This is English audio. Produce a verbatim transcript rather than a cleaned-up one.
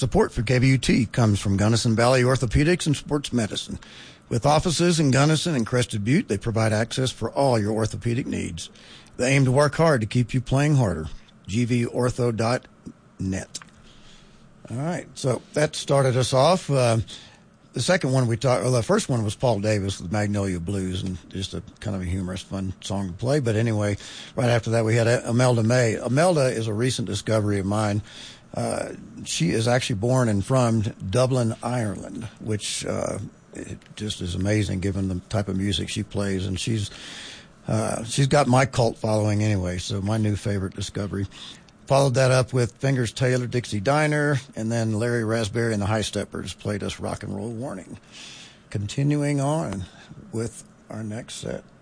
Support for K V U T comes from Gunnison Valley Orthopedics and Sports Medicine. With offices in Gunnison and Crested Butte, they provide access for all your orthopedic needs. They aim to work hard to keep you playing harder. G V ortho dot net. All right, so that started us off. Uh, the second one we talked, well, the first one was Paul Davis with Magnolia Blues, and just a kind of a humorous, fun song to play. But anyway, right after that, we had Imelda May. Imelda is a recent discovery of mine. Uh, she is actually born and from Dublin, Ireland, which uh, it just is amazing given the type of music she plays. And she's uh, she's got my cult following anyway, so my new favorite discovery. Followed that up with Fingers Taylor, Dixie Diner, and then Larry Raspberry and the High Steppers played us Rock and Roll Warning. Continuing on with our next set.